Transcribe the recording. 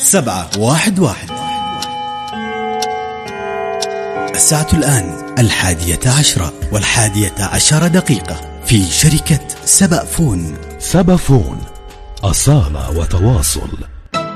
711. الساعة الآن 11:10 و11 في شركة سبأ فون. سبأ فون، أصالة وتواصل.